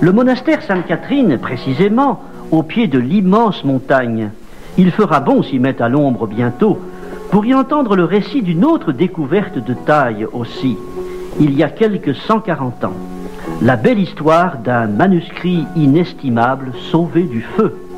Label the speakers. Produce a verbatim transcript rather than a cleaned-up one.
Speaker 1: Le monastère Sainte-Catherine, précisément, au pied de l'immense montagne. Il fera bon s'y mettre à l'ombre bientôt, pour y entendre le récit d'une autre découverte de taille aussi, il y a quelques cent quarante ans. La belle histoire d'un manuscrit inestimable sauvé du feu.